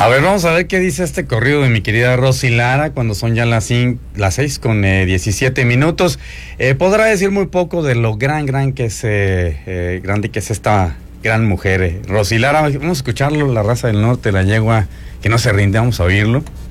A ver, vamos a ver qué dice este corrido de mi querida Rosy Lara cuando son ya las 6 con 17 minutos. Podrá decir muy poco de lo grande que es esta gran mujer. Rosy Lara, vamos a escucharlo, La Raza del Norte, La Yegua, que no se rinde, vamos a oírlo.